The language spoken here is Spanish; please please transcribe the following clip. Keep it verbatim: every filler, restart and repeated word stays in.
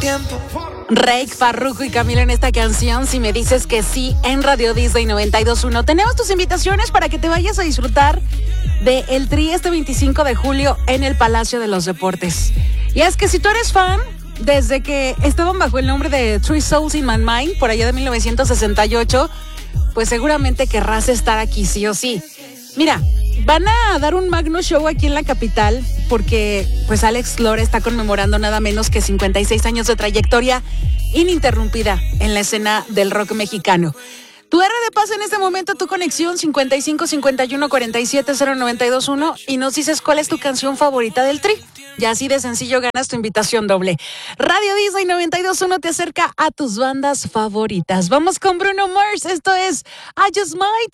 tiempo. Rake, Farruko y Camila en esta canción, Si me dices que sí, en Radio Disney noventa y dos punto uno. Tenemos tus invitaciones para que te vayas a disfrutar de El Tri este veinticinco de julio en el Palacio de los Deportes. Y es que si tú eres fan, desde que estaban bajo el nombre de Three Souls in My Mind, por allá de mil novecientos sesenta y ocho, pues seguramente querrás estar aquí sí o sí. Mira, van a dar un magno show aquí en la capital porque pues Alex Lora está conmemorando nada menos que cincuenta y seis años de trayectoria ininterrumpida en la escena del rock mexicano. Tu R de paz en este momento, tu conexión cincuenta y cinco cincuenta y uno cuarenta y siete cero noventa y dos uno y nos dices cuál es tu canción favorita del Tri. Y así de sencillo ganas tu invitación doble. Radio Disney noventa y dos punto uno te acerca a tus bandas favoritas. Vamos con Bruno Mars, esto es I Just Might.